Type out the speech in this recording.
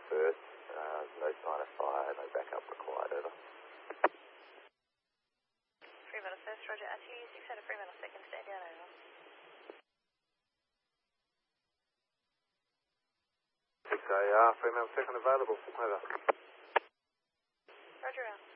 first. No sign of fire, no backup required, over. Fremantle first, roger. RTU 6 out of Fremantle second, stand down, over. 6AR, Fremantle second available, over. Roger out.